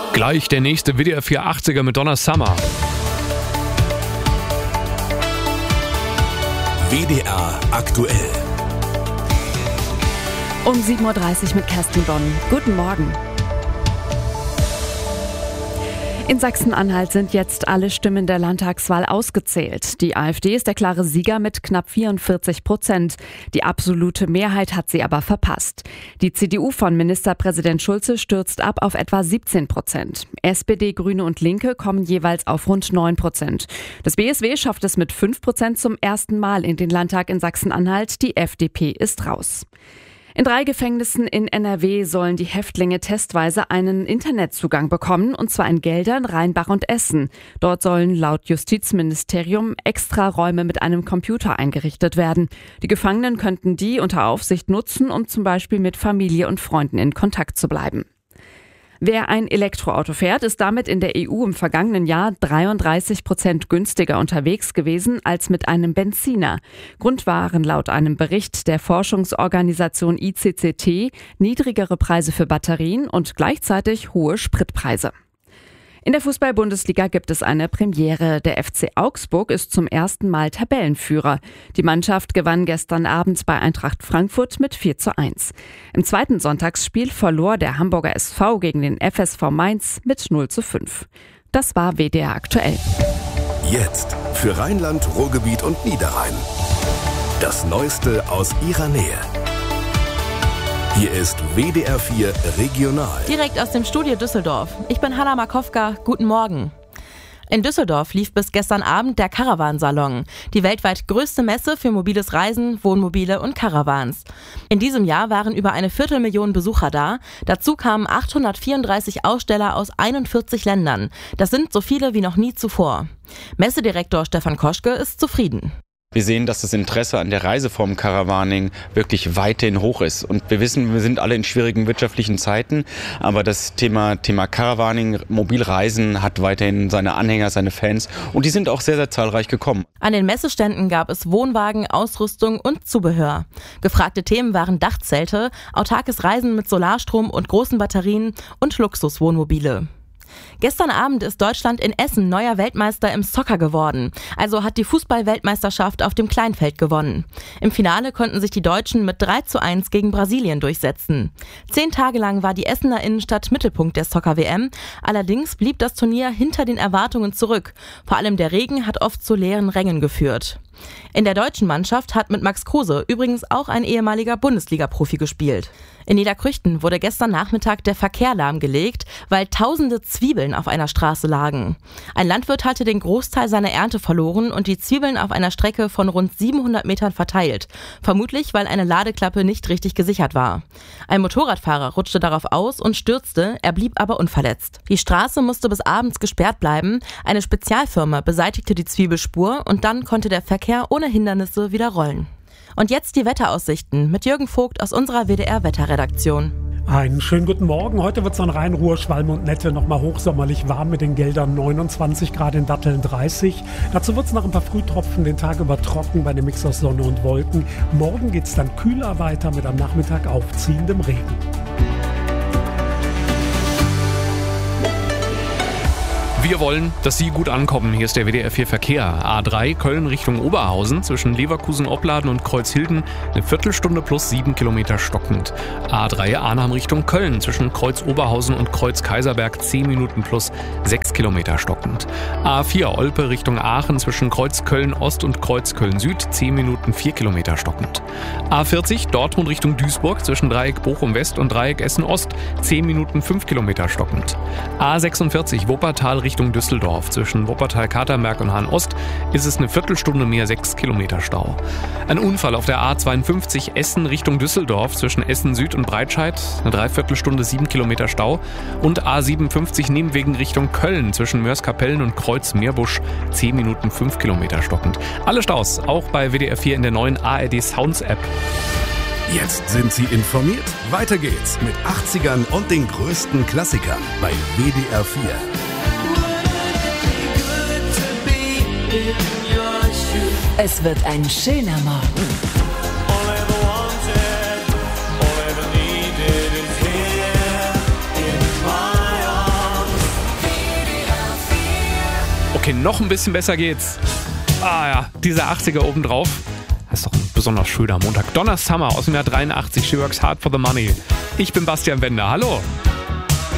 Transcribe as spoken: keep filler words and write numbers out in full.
Gleich der nächste W D R vier achtziger mit Donna Summer. W D R aktuell. Um sieben Uhr dreißig mit Kerstin Bonn. Guten Morgen. In Sachsen-Anhalt sind jetzt alle Stimmen der Landtagswahl ausgezählt. Die AfD ist der klare Sieger mit knapp vierundvierzig Prozent. Die absolute Mehrheit hat sie aber verpasst. Die C D U von Ministerpräsident Schulze stürzt ab auf etwa siebzehn Prozent. S P D, Grüne und Linke kommen jeweils auf rund neun Prozent. Das B S W schafft es mit fünf Prozent zum ersten Mal in den Landtag in Sachsen-Anhalt. Die F D P ist raus. In drei Gefängnissen in N R W sollen die Häftlinge testweise einen Internetzugang bekommen, und zwar in Geldern, Rheinbach und Essen. Dort sollen laut Justizministerium extra Räume mit einem Computer eingerichtet werden. Die Gefangenen könnten die unter Aufsicht nutzen, um zum Beispiel mit Familie und Freunden in Kontakt zu bleiben. Wer ein Elektroauto fährt, ist damit in der E U im vergangenen Jahr dreiunddreißig Prozent günstiger unterwegs gewesen als mit einem Benziner. Grund waren laut einem Bericht der Forschungsorganisation I C C T niedrigere Preise für Batterien und gleichzeitig hohe Spritpreise. In der Fußball-Bundesliga gibt es eine Premiere. Der F C Augsburg ist zum ersten Mal Tabellenführer. Die Mannschaft gewann gestern Abend bei Eintracht Frankfurt mit vier zu eins. Im zweiten Sonntagsspiel verlor der Hamburger S V gegen den F S V Mainz mit null zu fünf. Das war W D R aktuell. Jetzt für Rheinland, Ruhrgebiet und Niederrhein. Das Neueste aus ihrer Nähe. Hier ist W D R vier Regional. Direkt aus dem Studio Düsseldorf. Ich bin Hanna Markowka. Guten Morgen. In Düsseldorf lief bis gestern Abend der Caravan-Salon, die weltweit größte Messe für mobiles Reisen, Wohnmobile und Caravans. In diesem Jahr waren über eine Viertelmillion Besucher da. Dazu kamen achthundertvierunddreißig Aussteller aus einundvierzig Ländern. Das sind so viele wie noch nie zuvor. Messedirektor Stefan Koschke ist zufrieden. Wir sehen, dass das Interesse an der Reiseform Caravaning wirklich weiterhin hoch ist. Und wir wissen, wir sind alle in schwierigen wirtschaftlichen Zeiten, aber das Thema, Thema Caravaning, Mobilreisen hat weiterhin seine Anhänger, seine Fans, und die sind auch sehr, sehr zahlreich gekommen. An den Messeständen gab es Wohnwagen, Ausrüstung und Zubehör. Gefragte Themen waren Dachzelte, autarkes Reisen mit Solarstrom und großen Batterien und Luxuswohnmobile. Gestern Abend ist Deutschland in Essen neuer Weltmeister im Soccer geworden. Also hat die Fußball-Weltmeisterschaft auf dem Kleinfeld gewonnen. Im Finale konnten sich die Deutschen mit drei zu eins gegen Brasilien durchsetzen. Zehn Tage lang war die Essener Innenstadt Mittelpunkt der Soccer-W M. Allerdings blieb das Turnier hinter den Erwartungen zurück. Vor allem der Regen hat oft zu leeren Rängen geführt. In der deutschen Mannschaft hat mit Max Kruse übrigens auch ein ehemaliger Bundesliga-Profi gespielt. In Niederkrüchten wurde gestern Nachmittag der Verkehr lahmgelegt, weil tausende Zwiebeln auf einer Straße lagen. Ein Landwirt hatte den Großteil seiner Ernte verloren und die Zwiebeln auf einer Strecke von rund siebenhundert Metern verteilt. Vermutlich, weil eine Ladeklappe nicht richtig gesichert war. Ein Motorradfahrer rutschte darauf aus und stürzte, er blieb aber unverletzt. Die Straße musste bis abends gesperrt bleiben. Eine Spezialfirma beseitigte die Zwiebelspur und dann konnte der Verkehr ohne Hindernisse wieder rollen. Und jetzt die Wetteraussichten mit Jürgen Vogt aus unserer W D R-Wetterredaktion. Einen schönen guten Morgen. Heute wird es an Rhein-Ruhr, Schwalm und Nette nochmal hochsommerlich warm mit den Geldern neunundzwanzig Grad, in Datteln dreißig. Dazu wird es nach ein paar Frühtropfen den Tag über trocken bei einem Mix aus Sonne und Wolken. Morgen geht es dann kühler weiter mit am Nachmittag aufziehendem Regen. Wir wollen, dass Sie gut ankommen. Hier ist der W D R vier Verkehr. A drei Köln Richtung Oberhausen zwischen Leverkusen-Opladen und Kreuzhilden eine Viertelstunde plus sieben Kilometer stockend. A drei Arnhem Richtung Köln zwischen Kreuz Oberhausen und Kreuz Kaiserberg zehn Minuten plus sechs Kilometer stockend. A vier Olpe Richtung Aachen zwischen Kreuz Köln Ost und Kreuz Köln Süd zehn Minuten vier Kilometer stockend. A vierzig Dortmund Richtung Duisburg zwischen Dreieck Bochum West und Dreieck Essen Ost zehn Minuten fünf Kilometer stockend. A sechsundvierzig Wuppertal Richtung Richtung Düsseldorf. Zwischen Wuppertal-Katernberg und Hahn-Ost ist es eine Viertelstunde mehr sechs Kilometer Stau. Ein Unfall auf der A zweiundfünfzig Essen Richtung Düsseldorf zwischen Essen Süd und Breitscheid. Eine Dreiviertelstunde sieben Kilometer Stau. Und A siebenundfünfzig Nehmwegen Richtung Köln zwischen Mörs-Kapellen und Kreuz-Meerbusch zehn Minuten fünf Kilometer stockend. Alle Staus auch bei W D R vier in der neuen A R D Sounds App. Jetzt sind Sie informiert. Weiter geht's mit achtzigern und den größten Klassikern bei W D R vier. Es wird ein schöner Morgen. Okay, noch ein bisschen besser geht's. Ah ja, dieser achtziger obendrauf. Das ist doch ein besonders schöner Montag. Donna Summer aus dem Jahr dreiundachtzig. She works hard for the money. Ich bin Bastian Bender. Hallo.